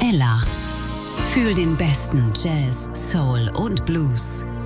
Ella. Fühl den besten Jazz, Soul und Blues